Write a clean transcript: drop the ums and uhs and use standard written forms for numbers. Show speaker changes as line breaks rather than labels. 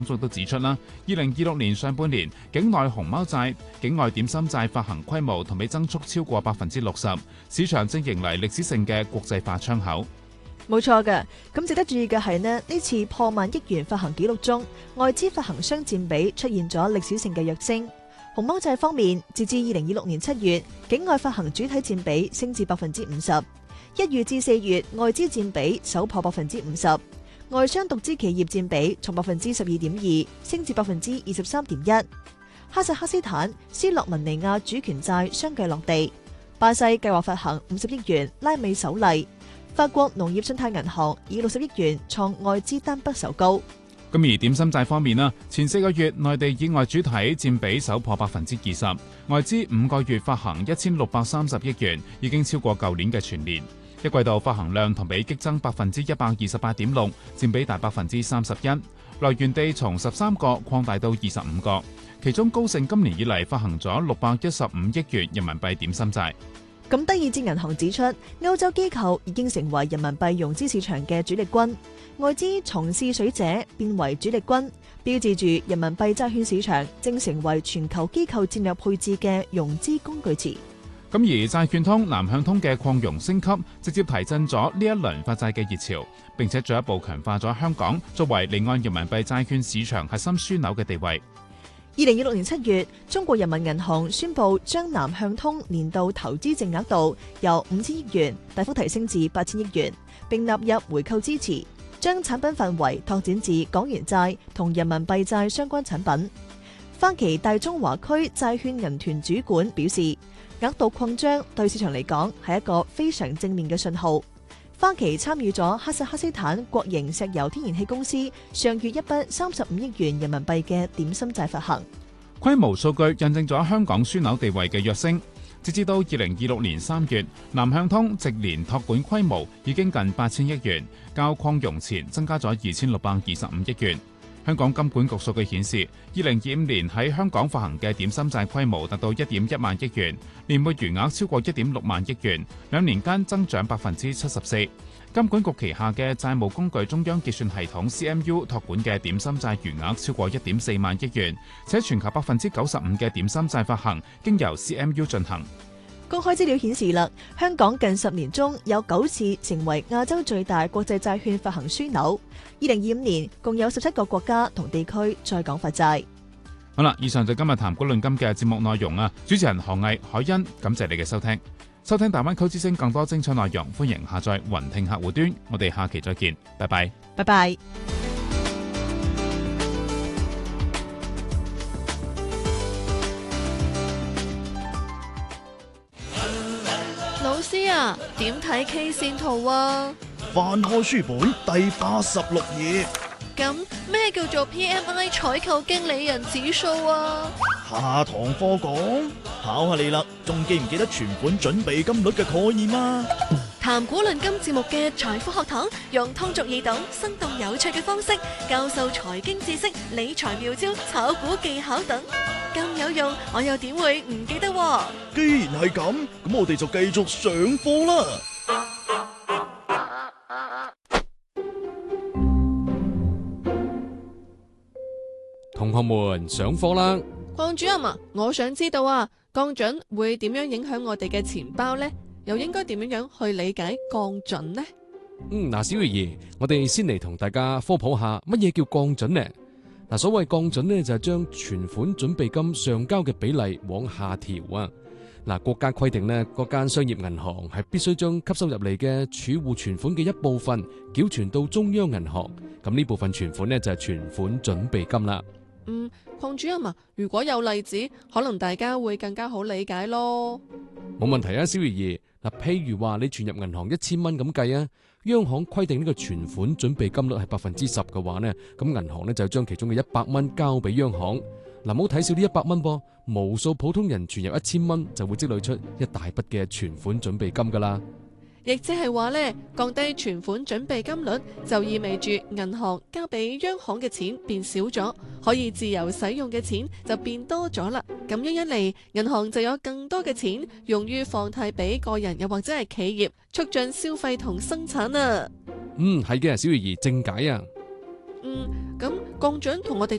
仲都指出啦，2026年上半年境內熊貓債、境外點心債發行規模同比增速超過60%，市場正迎嚟歷史性嘅國際化窗口。
冇錯嘅，咁值得注意嘅係呢次破萬億元發行紀錄中，外資發行商佔比出現咗歷史性嘅躍升。熊貓債方面，截至2026年7月，境外發行主體佔比升至50%，1月至4月外資佔比首破50%，外商獨資企業佔比從12.2%升至23.1%。哈薩克斯坦、斯洛文尼亞主權債相繼落地，巴西計劃發行50億元拉美首例。法國農業信貸銀行以60億元創外資單筆首高。
咁而點心債方面啦，前4個月內地以外主體佔比首破20%，外資5個月發行1630億元，已經超過舊年嘅全年。一季度發行量同比激增128.6%，佔比大31%，來源地從13個擴大到25個。其中高盛今年以嚟發行咗615億元人民幣點心債。
咁德意志銀行指出，歐洲機構已經成為人民幣融資市場嘅主力軍，外資從試水者變為主力軍，標誌住人民幣債券市場正成為全球機構戰略配置嘅融資工具池。
咁而債券通、南向通嘅擴容升級，直接提振咗呢一輪發債嘅熱潮，並且進一步強化咗香港作為離岸人民幣債券市場核心樞紐嘅地位。
2026年7月，中國人民銀行宣布將南向通年度投資淨額度由5000億元大幅提升至8000億元，並納入回購支持，將產品範圍拓展至港元債同人民幣債相關產品。花旗大中華區債券銀團主管表示，額度擴張對市場嚟講係一個非常正面嘅信號。花旗參與咗哈薩克斯坦國營石油天然氣公司上月一筆35億元人民幣嘅點心債發行。
規模數據印證咗香港樞紐地位嘅躍升。截至到2026年3月，南向通直年託管規模已經近8000億元，較擴容前增加咗2625億元。香港金管局數據顯示，2025年喺香港發行嘅點心債規模達到1.1萬億元，年末餘額超過1.6萬億元，2年間增長74%。金管局旗下嘅債務工具中央結算系統 CMU 託管嘅點心債餘額超過1.4萬億元，且全球95%嘅點心債發行經由 CMU 進行。
公開資料顯示啦，香港近10年中有9次成為亞洲最大國際債券發行樞紐。2025年共有17個國家同地區在港發債。
好啦，以上就今日談股論金嘅節目內容啊！主持人何毅、海欣，感謝你嘅收聽。收聽大灣區之聲更多精彩內容，歡迎下載雲聽客戶端。我哋下期再見，拜拜。
拜拜。
老師啊，點睇 K 線圖啊？
翻開書本第86頁。
咁咩叫做 PMI 採購經理人指數啊？
下堂課講，考下你啦，仲記唔記得存款準備金率嘅概念啊？
談股論金節目嘅財富學堂，用通俗易懂、生動有趣嘅方式教授財經知識、理財妙招、炒股技巧等，咁有用，我又點會唔記得喎？
既然係咁，咁我哋就繼續上課啦。
同學們上課啦！
鄺主任啊，我想知道啊，降準會點樣影響我哋嘅錢包呢？又應該點樣去理解降準呢？
嗱，小魚兒，我哋先嚟同大家科普下乜嘢叫降準呢？嗱，所謂降準呢，就係將存款準備金上交嘅比例往下調啊！嗱，國家規定呢，各間商業銀行係必須將吸收入嚟嘅儲戶存款嘅一部分繳存到中央銀行，咁呢部分存款呢，就係存款準備金啦。
鄺主任啊，如果有例子，可能大家會更加好理解咯。
冇問題啊，小魚兒。嗱，譬如話你存入銀行1000蚊咁計啊，央行規定呢個存款準備金率係10%嘅話呢，咁銀行呢就將其中嘅100蚊交俾央行。嗱，唔好睇少呢100蚊噃，無數普通人存入1000蚊就會積累出一大筆嘅存款準備金噶啦。
亦即係話呢，降低存款準備金率就意味住銀行交俾央行嘅錢變少咗，可以自由使用嘅錢就變多咗啦。咁樣一嚟，銀行就有更多嘅錢用於放貸俾個人又或者係企業，促進消費同生產啊。
係嘅，小魚兒正解啊。
咁降準同我哋